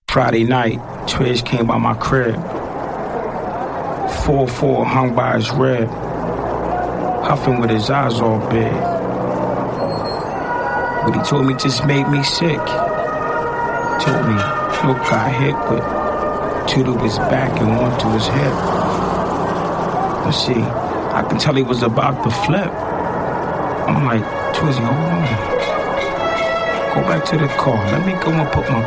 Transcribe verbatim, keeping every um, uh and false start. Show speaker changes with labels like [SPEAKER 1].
[SPEAKER 1] Friday night, Twiz came by my crib. four four hung by his rib, huffing with his eyes all big. What he told me just made me sick. Told me, Snoop got hit with two to his back and one to his hip. But see, I can tell he was about to flip. I'm like, Twizzy, hold on. Go back to the car. Let me go and put my